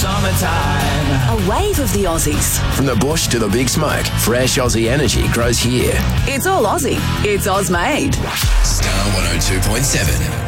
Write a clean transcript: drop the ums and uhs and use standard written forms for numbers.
summertime. A wave of the Aussies. From the bush to the big smoke, fresh Aussie energy grows here. It's all Aussie. It's Oz made. Star 102.7.